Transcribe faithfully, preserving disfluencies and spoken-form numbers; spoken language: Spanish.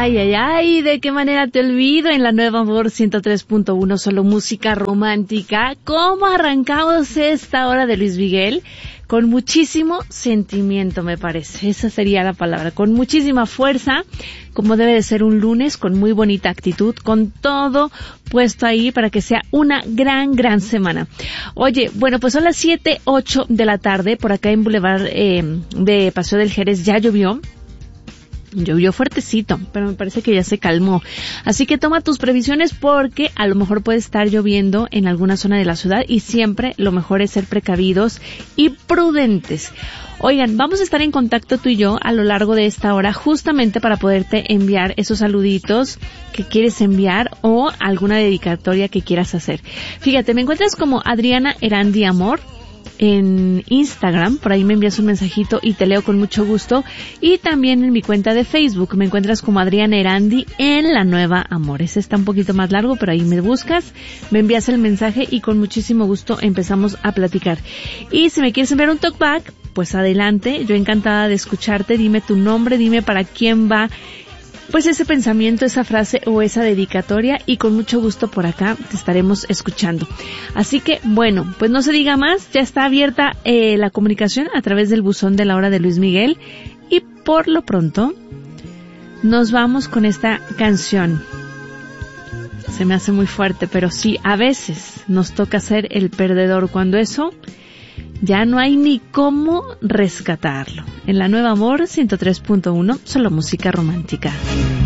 Ay, ay, ay, ¿de qué manera te olvido? En la Nueva Amor ciento tres punto uno, solo música romántica. ¿Cómo arrancamos esta hora de Luis Miguel? Con muchísimo sentimiento, me parece. Esa sería la palabra. Con muchísima fuerza, como debe de ser un lunes, con muy bonita actitud, con todo puesto ahí para que sea una gran, gran semana. Oye, bueno, pues son las siete, ocho de la tarde. Por acá en Boulevard eh, de Paseo del Jerez ya llovió. Llovió fuertecito, pero me parece que ya se calmó. Así que toma tus previsiones porque a lo mejor puede estar lloviendo en alguna zona de la ciudad y siempre lo mejor es ser precavidos y prudentes. Oigan, vamos a estar en contacto tú y yo a lo largo de esta hora justamente para poderte enviar esos saluditos que quieres enviar o alguna dedicatoria que quieras hacer. Fíjate, me encuentras como Adriana Erandi Amor en Instagram, por ahí me envías un mensajito y te leo con mucho gusto, y también en mi cuenta de Facebook me encuentras como Adriana Erandi en la Nueva Amor. Ese está un poquito más largo, pero ahí me buscas, me envías el mensaje y con muchísimo gusto empezamos a platicar. Y si me quieres enviar un talkback, pues adelante, yo encantada de escucharte. Dime tu nombre, dime para quién va pues ese pensamiento, esa frase o esa dedicatoria, y con mucho gusto por acá te estaremos escuchando. Así que, bueno, pues no se diga más, ya está abierta eh, la comunicación a través del buzón de la hora de Luis Miguel, y por lo pronto nos vamos con esta canción. Se me hace muy fuerte, pero sí, a veces nos toca ser el perdedor cuando eso ya no hay ni cómo rescatarlo. En la Nueva Amor ciento tres punto uno, solo música romántica.